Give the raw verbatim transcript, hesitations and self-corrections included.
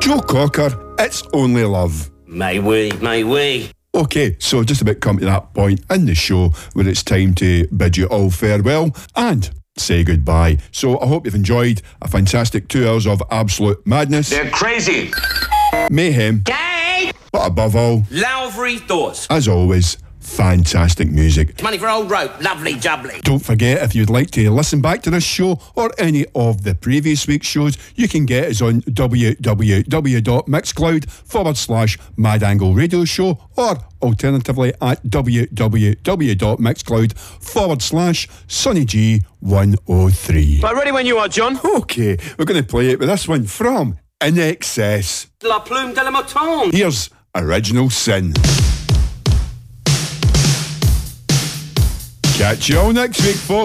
Joe Cocker, It's Only Love. May we, may we. Okay, so just about come to that point in the show where it's time to bid you all farewell and say goodbye. So I hope you've enjoyed a fantastic two hours of absolute madness. They're crazy. Mayhem. Gay. But above all, Lowry thoughts. as always, fantastic music. Money for old rope. Lovely jubbly. Don't forget, if you'd like to listen back to this show or any of the previous week's shows, you can get us on www.mixcloud forward slash Mad Angle Radio Show, or alternatively at www.mixcloud forward slash Sonny G one oh three. Right, ready when you are, John. Okay, we're going to play it with this one from In Excess. La Plume de la Mouton. Here's Original Sin. Catch you all next week, folks.